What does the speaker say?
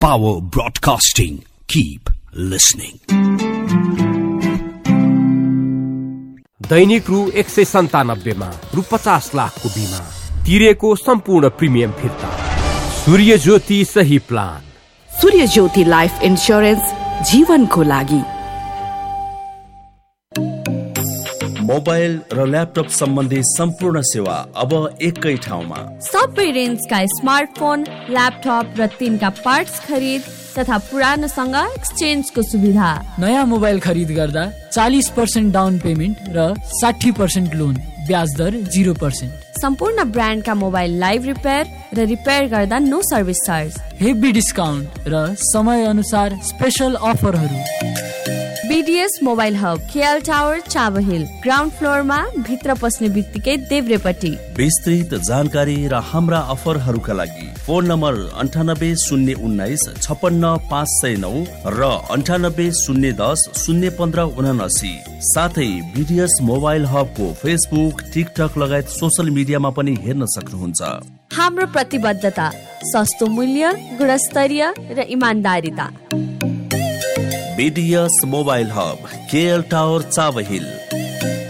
Power Broadcasting. Keep listening. दैनिक रु 197 मा रु 50 लाखको बिमा तिरेको सम्पूर्ण प्रिमियम फिर्ता। सूर्य ज्योति सही प्लान। सूर्य ज्योति लाइफ इन्स्योरेन्स जीवनको लागि। मोबाइल र ल्यापटप सम्बन्धी सम्पूर्ण सेवा अब एकै ठाउँमा। सबै रेन्जका स्मार्टफोन, ल्यापटप र तिनका पार्ट्स खरिद तथा पुरानोसँग एक्सचेन्जको सुविधा। नयाँ मोबाइल खरिद गर्दा 40% डाउन पेमेन्ट र 60% लोन, ब्याज दर 0%। सम्पूर्ण ब्रान्डका मोबाइल लाइभ रिपेयर र रिपेयर गर्दा no service charge. Heavy discount र समय अनुसार स्पेशल अफरहरू। BDS mobile hub, KL tower, Chabahil, ground फ्लोरमा भित्र पस्ने बित्तिकै देब्रेपट्टि। विस्तृत जानकारी र हाम्रा अफरहरूका लागि फोन नम्बर 980119 56509 र 980110 01579। साथै बीडीएस मोबाइल हबको फेसबुक, टिकटक लगायत सोशल मिडियामा पनि हेर्न सक्नुहुन्छ। हाम्रो प्रतिबद्धता सस्तो मूल्य, गुणस्तरीय र इमानदारिता। BDS mobile hub, KL tower, Chabahil.